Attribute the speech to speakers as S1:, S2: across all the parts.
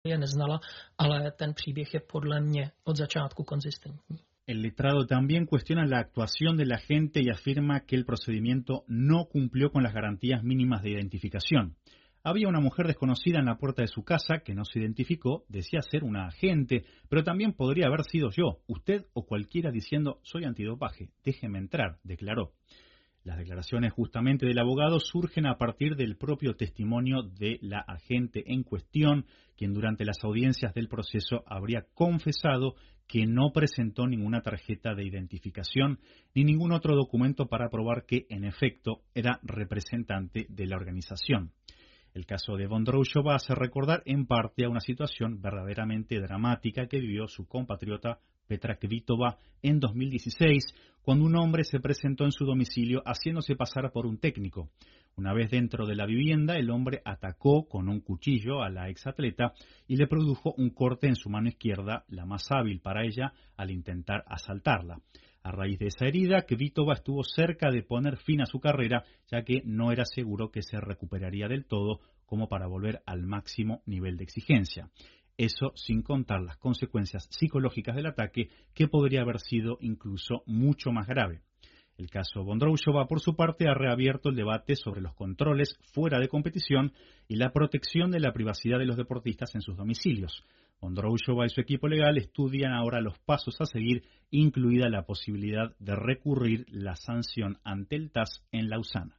S1: je neznala, ale ten příběh je podle mě od začátku konzistentní.
S2: El letrado también cuestiona la actuación de la gente y afirma que el procedimiento no cumplió con las garantías mínimas de identificación. Había una mujer desconocida en la puerta de su casa que no se identificó, decía ser una agente, pero también podría haber sido yo, usted o cualquiera diciendo soy antidopaje, déjeme entrar, declaró. Las declaraciones justamente del abogado surgen a partir del propio testimonio de la agente en cuestión, quien durante las audiencias del proceso habría confesado que no presentó ninguna tarjeta de identificación ni ningún otro documento para probar que, en efecto, era representante de la organización. El caso de Vondrousova hace recordar en parte a una situación verdaderamente dramática que vivió su compatriota Petra Kvitova en 2016, cuando un hombre se presentó en su domicilio haciéndose pasar por un técnico. Una vez dentro de la vivienda, el hombre atacó con un cuchillo a la exatleta y le produjo un corte en su mano izquierda, la más hábil para ella, al intentar asaltarla. A raíz de esa herida, Kvitova estuvo cerca de poner fin a su carrera, ya que no era seguro que se recuperaría del todo como para volver al máximo nivel de exigencia. Eso sin contar las consecuencias psicológicas del ataque, que podría haber sido incluso mucho más grave. El caso Vondrousova, por su parte, ha reabierto el debate sobre los controles fuera de competición y la protección de la privacidad de los deportistas en sus domicilios. Vondrousova y su equipo legal estudian ahora los pasos a seguir, incluida la posibilidad de recurrir la sanción ante el TAS en Lausana.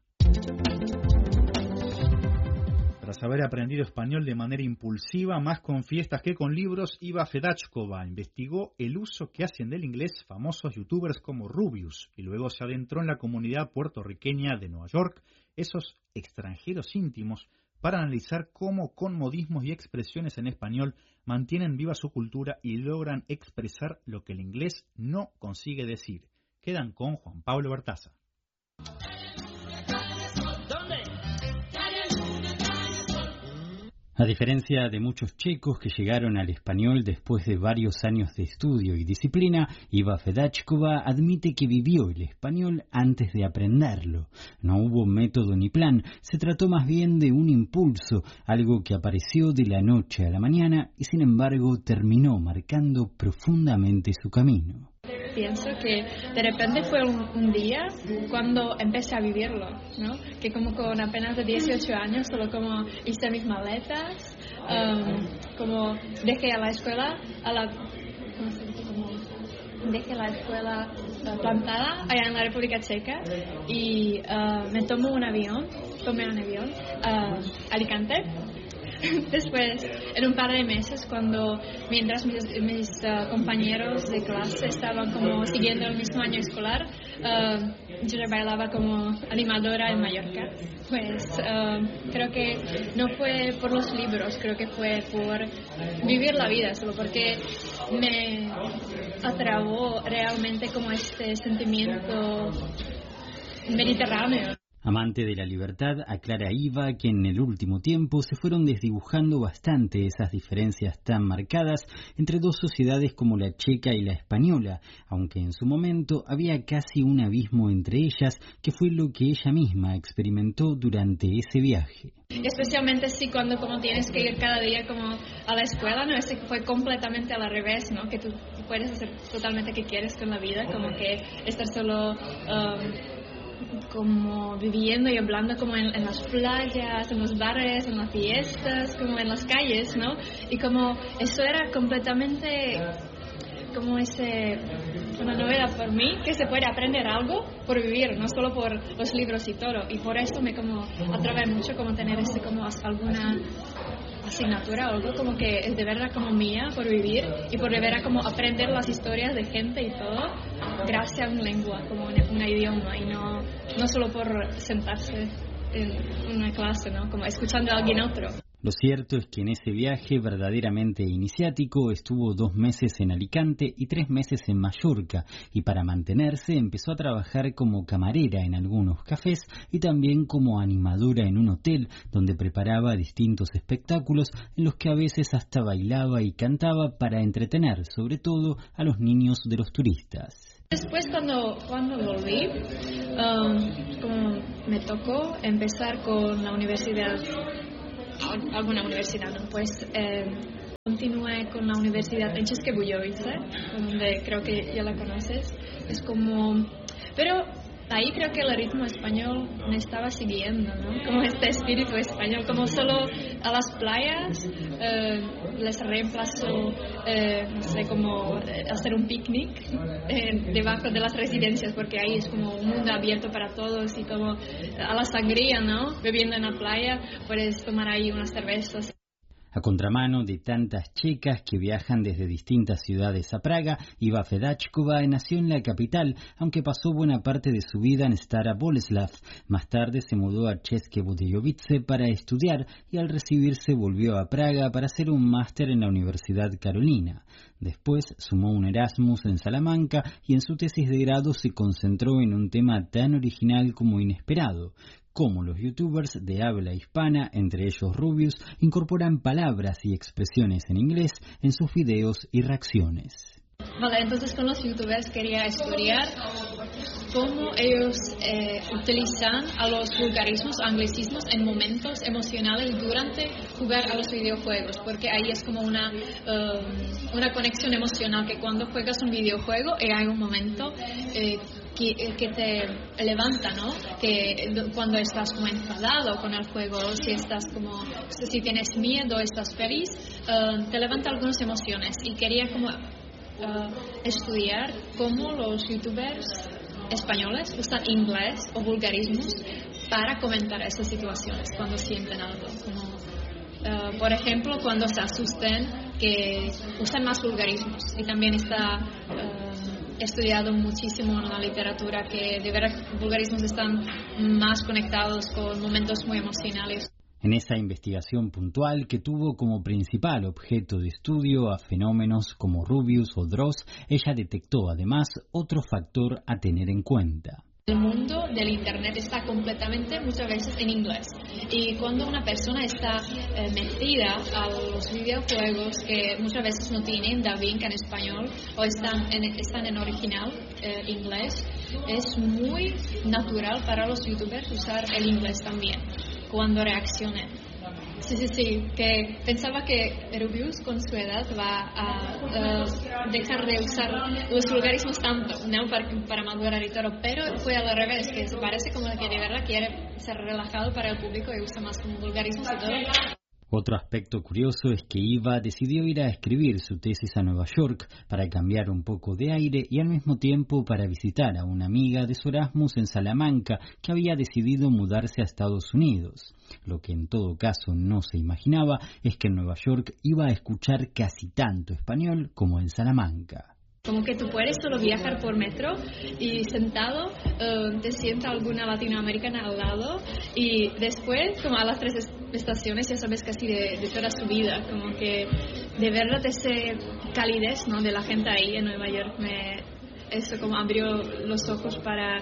S2: Tras haber aprendido español de manera impulsiva, más con fiestas que con libros, Iva Fedachkova investigó el uso que hacen del inglés famosos youtubers como Rubius y luego se adentró en la comunidad puertorriqueña de Nueva York, esos extranjeros íntimos, para analizar cómo con modismos y expresiones en español mantienen viva su cultura y logran expresar lo que el inglés no consigue decir. Quedan con Juan Pablo Bertaza.
S3: A diferencia de muchos checos que llegaron al español después de varios años de estudio y disciplina, Iva Fedachkova admite que vivió el español antes de aprenderlo. No hubo método ni plan, se trató más bien de un impulso, algo que apareció de la noche a la mañana y sin embargo terminó marcando profundamente su camino.
S4: Pienso que de repente fue un día cuando empecé a vivirlo, ¿no? Que como con apenas de 18 años, solo como hice mis maletas, como dejé a la escuela, dejé la escuela plantada allá en la República Checa y me tomé un avión a Alicante. Después, en un par de meses, mientras mis compañeros de clase estaban como siguiendo el mismo año escolar, yo bailaba como animadora en Mallorca. Pues creo que no fue por los libros, creo que fue por vivir la vida, solo porque me atrapó realmente como este sentimiento mediterráneo.
S3: Amante de la libertad, aclara Iva que en el último tiempo se fueron desdibujando bastante esas diferencias tan marcadas entre dos sociedades como la checa y la española, aunque en su momento había casi un abismo entre ellas, que fue lo que ella misma experimentó durante ese viaje.
S4: Especialmente si cuando como tienes que ir cada día como a la escuela, ¿no? Ese fue completamente al revés, ¿no? Que tú puedes hacer totalmente lo que quieres con la vida, como que estar solo como viviendo y hablando como en las playas, en los bares, en las fiestas, como en las calles, ¿no? Y como eso era completamente como una novela por mí, que se puede aprender algo por vivir, no solo por los libros y todo. Y por eso me como atrae mucho como tener como alguna asignatura o algo como que es de verdad como mía por vivir y por de verdad como aprender las historias de gente y todo gracias a una lengua, como un idioma y no solo por sentarse en una clase, ¿no? Como escuchando a alguien otro.
S3: Lo cierto es que en ese viaje verdaderamente iniciático estuvo 2 meses en Alicante y 3 meses en Mallorca, y para mantenerse empezó a trabajar como camarera en algunos cafés y también como animadora en un hotel donde preparaba distintos espectáculos en los que a veces hasta bailaba y cantaba para entretener sobre todo a los niños de los turistas.
S4: Después cuando volví, como me tocó empezar con la universidad, alguna universidad, ¿no? Pues continué con la universidad en České Budějovice, donde creo que ya la conoces. Es como... Pero ahí creo que el ritmo español me estaba siguiendo, ¿no? Como este espíritu español, como solo a las playas les reemplazó, no sé, como hacer un picnic debajo de las residencias, porque ahí es como un mundo abierto para todos y como a la sangría, ¿no? Bebiendo en la playa, puedes tomar ahí unas cervezas.
S3: A contramano de tantas checas que viajan desde distintas ciudades a Praga, Iva Fedáčková nació en la capital, aunque pasó buena parte de su vida en Stara Boleslav. Más tarde se mudó a České Budějovice para estudiar y al recibirse volvió a Praga para hacer un máster en la Universidad Carolina. Después sumó un Erasmus en Salamanca y en su tesis de grado se concentró en un tema tan original como inesperado: cómo los youtubers de habla hispana, entre ellos Rubius, incorporan palabras y expresiones en inglés en sus videos y reacciones.
S4: Vale, entonces con los youtubers quería estudiar cómo ellos utilizan a los vulgarismos, anglicismos en momentos emocionales durante jugar a los videojuegos, porque ahí es como una conexión emocional, que cuando juegas un videojuego hay un momento que te levanta, ¿no? Que cuando estás como enfadado con el juego, si tienes miedo, estás feliz, te levanta algunas emociones, y quería como estudiar cómo los youtubers españoles usan inglés o vulgarismos para comentar esas situaciones cuando sienten algo, como por ejemplo cuando se asusten, que usan más vulgarismos. Y también está estudiado muchísimo en la literatura que de verdad vulgarismos están más conectados con momentos muy emocionales.
S3: En esa investigación puntual, que tuvo como principal objeto de estudio a fenómenos como Rubius o Dross, ella detectó además otro factor a tener en cuenta.
S4: El mundo del Internet está completamente, muchas veces, en inglés. Y cuando una persona está metida a los videojuegos, que muchas veces no tienen dubbing en español o están en original inglés, es muy natural para los youtubers usar el inglés también cuando reaccionen. Sí, que pensaba que Rubius con su edad va a dejar de usar los vulgarismos tanto, ¿no? para madurar y todo, pero fue al revés, que parece como que de verdad quiere ser relajado para el público y usa más como vulgarismos y todo.
S3: Otro aspecto curioso es que Iva decidió ir a escribir su tesis a Nueva York para cambiar un poco de aire y al mismo tiempo para visitar a una amiga de su Erasmus en Salamanca que había decidido mudarse a Estados Unidos. Lo que en todo caso no se imaginaba es que en Nueva York iba a escuchar casi tanto español como en Salamanca.
S4: Como que tú puedes solo viajar por metro y sentado te sienta alguna latinoamericana al lado, y después, como a las 3 estaciones, ya sabes casi de toda su vida. Como que de verdad ese calidez, ¿no? de la gente ahí en Nueva York, eso como abrió los ojos para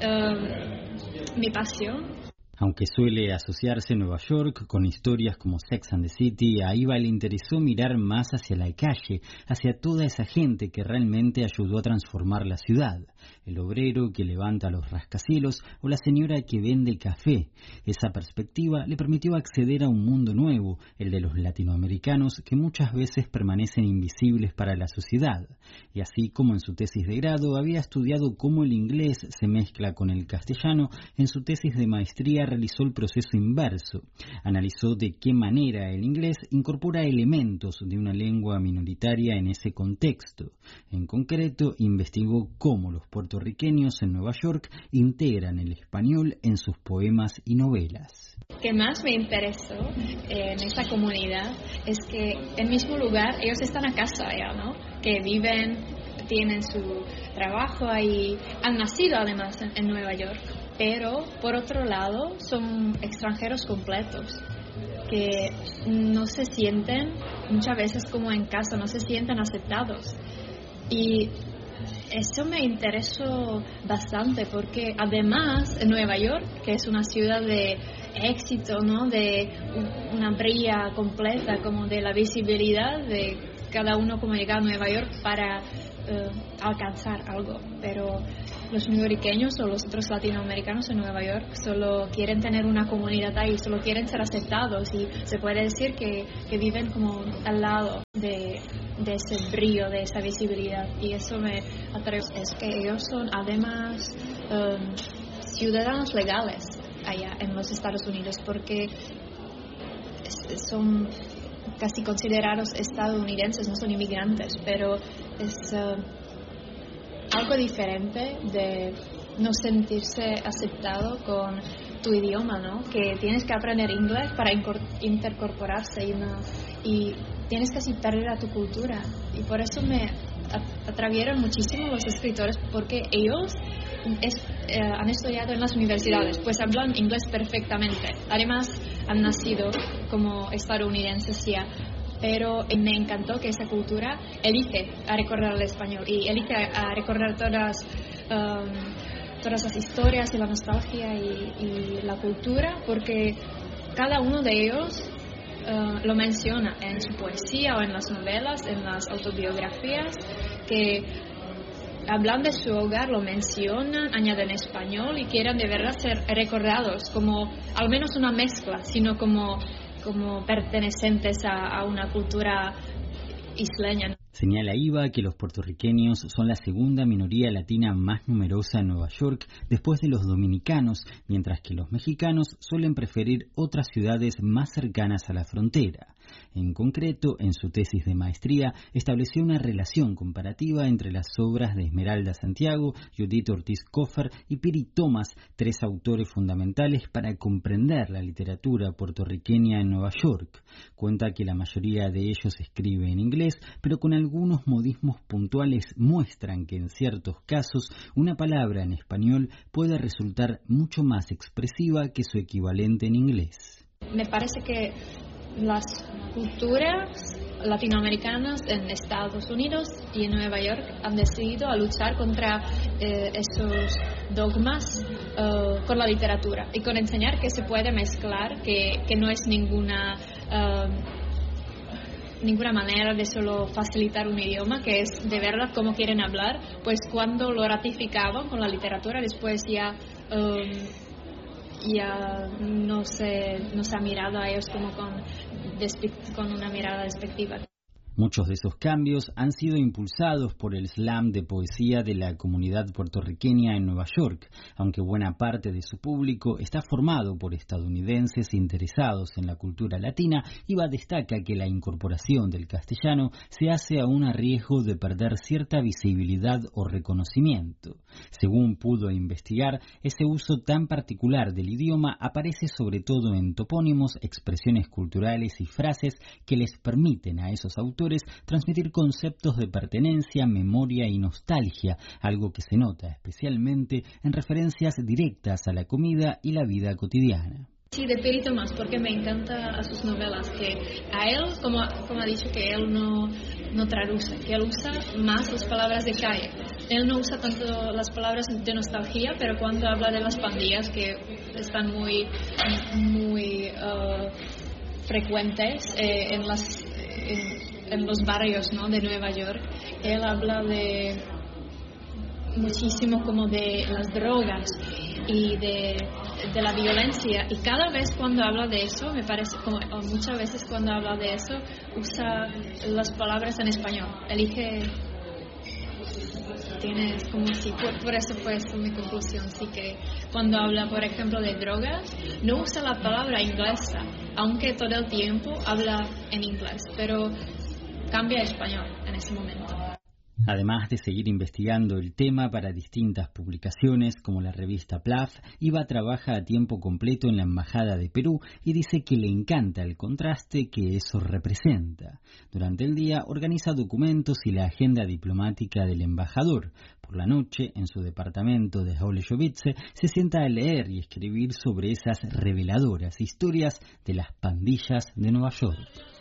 S4: mi pasión.
S3: Aunque suele asociarse Nueva York con historias como Sex and the City, a Iva le interesó mirar más hacia la calle, hacia toda esa gente que realmente ayudó a transformar la ciudad. El obrero que levanta los rascacielos o la señora que vende café. Esa perspectiva le permitió acceder a un mundo nuevo, el de los latinoamericanos, que muchas veces permanecen invisibles para la sociedad. Y así como en su tesis de grado había estudiado cómo el inglés se mezcla con el castellano, en su tesis de maestría realizó el proceso inverso. Analizó de qué manera el inglés incorpora elementos de una lengua minoritaria en ese contexto. En concreto, investigó cómo los puertorriqueños en Nueva York integran el español en sus poemas y novelas.
S4: Lo que más me interesó en esta comunidad es que en el mismo lugar ellos están a casa allá, ¿no? Que viven, tienen su trabajo ahí, han nacido además en Nueva York. Pero, por otro lado, son extranjeros completos, que no se sienten muchas veces como en casa, no se sienten aceptados. Y eso me interesó bastante, porque además en Nueva York, que es una ciudad de éxito, ¿no? De una brilla completa, como de la visibilidad de cada uno como llega a Nueva York para alcanzar algo, pero los neoyorqueños o los otros latinoamericanos en Nueva York solo quieren tener una comunidad ahí, solo quieren ser aceptados y se puede decir que viven como al lado de ese brillo, de esa visibilidad, y eso me atrae. Es que ellos son además ciudadanos legales allá en los Estados Unidos, porque son casi considerados estadounidenses, no son inmigrantes, pero es algo diferente de no sentirse aceptado con tu idioma, ¿no? Que tienes que aprender inglés para intercorporarse y tienes casi perder a tu cultura, y por eso me atrajeron muchísimo los escritores, porque ellos han estudiado en las universidades, pues hablan inglés perfectamente, además han nacido como estadounidenses ya, pero me encantó que esa cultura elige a recordar el español y elige a recordar todas las historias y la nostalgia y la cultura, porque cada uno de ellos lo menciona en su poesía o en las novelas, en las autobiografías, que hablan de su hogar, lo mencionan, añaden español y quieren de verdad ser recordados como al menos una mezcla, sino como pertenecientes a una cultura isleña.
S3: Señala Iva que los puertorriqueños son la segunda minoría latina más numerosa en Nueva York después de los dominicanos, mientras que los mexicanos suelen preferir otras ciudades más cercanas a la frontera. En concreto, en su tesis de maestría, estableció una relación comparativa entre las obras de Esmeralda Santiago, Judith Ortiz Coffer y Piri Thomas, tres autores fundamentales para comprender la literatura puertorriqueña en Nueva York. Cuenta que la mayoría de ellos escribe en inglés, pero con algunos modismos puntuales muestran que en ciertos casos una palabra en español puede resultar mucho más expresiva que su equivalente en inglés.
S4: Me parece que las culturas latinoamericanas en Estados Unidos y en Nueva York han decidido a luchar contra esos dogmas con la literatura y con enseñar que se puede mezclar, que no es ninguna manera de solo facilitar un idioma, que es de verdad como quieren hablar. Pues cuando lo ratificaban con la literatura, después ya no se ha mirado a ellos como con una mirada despectiva.
S3: Muchos de esos cambios han sido impulsados por el slam de poesía de la comunidad puertorriqueña en Nueva York, aunque buena parte de su público está formado por estadounidenses interesados en la cultura latina. Iva destaca que la incorporación del castellano se hace aún a riesgo de perder cierta visibilidad o reconocimiento. Según pudo investigar, ese uso tan particular del idioma aparece sobre todo en topónimos, expresiones culturales y frases que les permiten a esos autores transmitir conceptos de pertenencia, memoria y nostalgia, algo que se nota especialmente en referencias directas a la comida y la vida cotidiana.
S4: Sí, de Piri Thomas, porque me encanta a sus novelas, que a él, como ha dicho, que él no traduce, que él usa más las palabras de calle. Él no usa tanto las palabras de nostalgia, pero cuando habla de las pandillas, que están muy frecuentes en los barrios, ¿no?, de Nueva York, él habla de muchísimo como de las drogas y de la violencia, y cada vez cuando habla de eso, me parece, como muchas veces cuando habla de eso, usa las palabras en español, tienes como si, por eso fue eso mi conclusión, sí, que cuando habla, por ejemplo, de drogas, no usa la palabra inglesa, aunque todo el tiempo habla en inglés, pero cambia a español en ese momento.
S3: Además de seguir investigando el tema para distintas publicaciones como la revista PLAF, Iva trabaja a tiempo completo en la Embajada de Perú y dice que le encanta el contraste que eso representa. Durante el día organiza documentos y la agenda diplomática del embajador. Por la noche, en su departamento de Holešovice, se sienta a leer y escribir sobre esas reveladoras historias de las pandillas de Nueva York.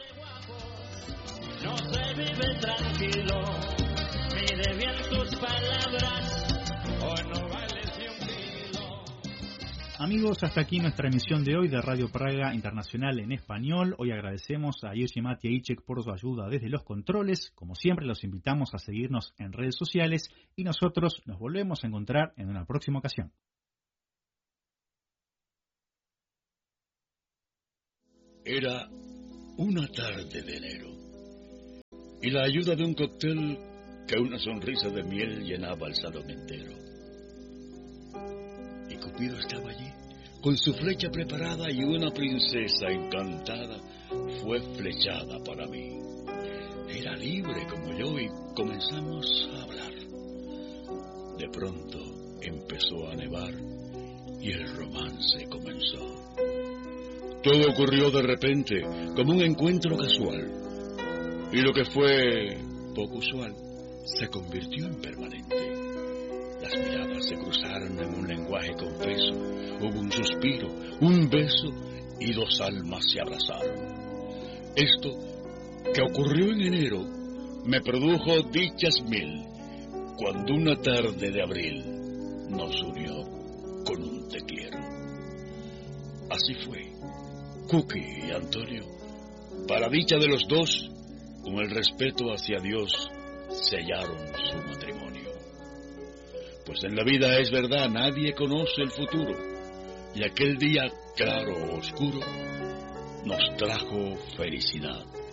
S5: No se vive tranquilo, mire bien tus palabras, o no vales ni un kilo.
S2: Amigos, hasta aquí nuestra emisión de hoy de Radio Praga Internacional en español. Hoy agradecemos a Jerzy Matejicek por su ayuda desde los controles. Como siempre, los invitamos a seguirnos en redes sociales y nosotros nos volvemos a encontrar en una próxima ocasión.
S6: Era una tarde de enero y la ayuda de un cóctel que una sonrisa de miel llenaba el salón entero. Y Cupido estaba allí, con su flecha preparada, y una princesa encantada fue flechada para mí. Era libre como yo y comenzamos a hablar. De pronto empezó a nevar y el romance comenzó. Todo ocurrió de repente, como un encuentro casual, y lo que fue poco usual se convirtió en permanente. Las miradas se cruzaron en un lenguaje confeso, hubo un suspiro, un beso y dos almas se abrazaron. Esto, que ocurrió en enero, me produjo dichas mil, cuando una tarde de abril nos unió con un te quiero. Así fue, Cookie y Antonio, para dicha de los dos, con el respeto hacia Dios, sellaron su matrimonio. Pues en la vida es verdad, nadie conoce el futuro, y aquel día claro o oscuro nos trajo felicidad.